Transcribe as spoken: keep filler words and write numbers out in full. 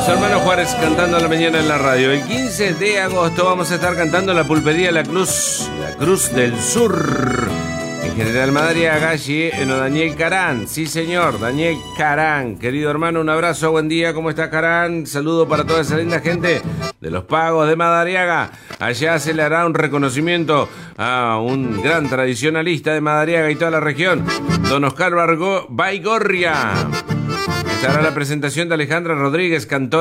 Los hermanos Juárez cantando a la mañana en la radio. El quince de agosto vamos a estar cantando la pulpería La Cruz, La Cruz del Sur. En General Madariaga, no Daniel Carán. Sí, señor, Daniel Carán. Querido hermano, un abrazo, buen día. ¿Cómo está, Carán? Saludo para toda esa linda gente de los Pagos de Madariaga. Allá se le hará un reconocimiento a un gran tradicionalista de Madariaga y toda la región, don Oscar Bargo Baigorria. Estará la presentación de Alejandra Rodríguez, cantora.